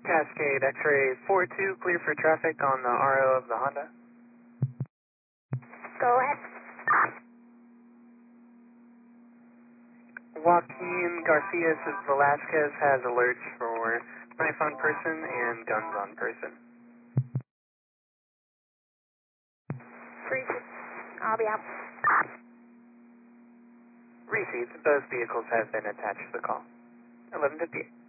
Cascade X-ray 42, clear for traffic on the RO of the Honda. Go ahead. Joaquin Garcia Velasquez has alerts for knife on person and guns on person. Received. I'll be out. Received. Both vehicles have been attached to the call. 11:58.